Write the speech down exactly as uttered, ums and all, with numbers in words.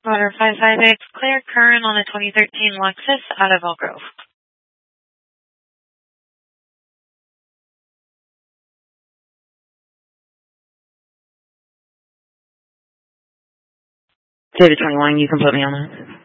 Water five five eight, clear current on a twenty thirteen Lexus out of Elk Grove. David twenty-one, you can put me on that.